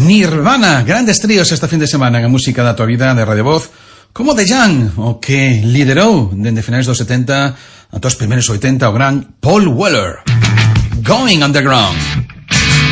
Nirvana, grandes tríos esta fin de semana en a música da tua vida de Radio Voz, como The Jam, o que liderou dende finais dos 70 ata os primeiros 80 o gran Paul Weller. Going Underground.